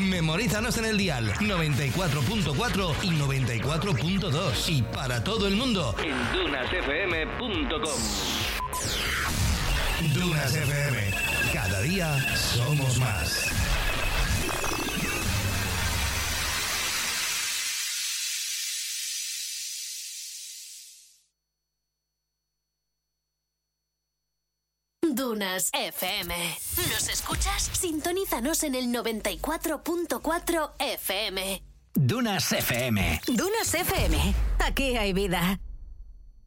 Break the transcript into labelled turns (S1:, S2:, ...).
S1: Memorízanos en el dial 94.4 y 94.2 y para todo el mundo en dunasfm.com. Dunas FM. Cada día somos más.
S2: Dunas FM. ¿Nos escuchas? Sintonízanos en el 94.4 FM.
S3: Dunas FM.
S2: Dunas FM. Aquí hay vida.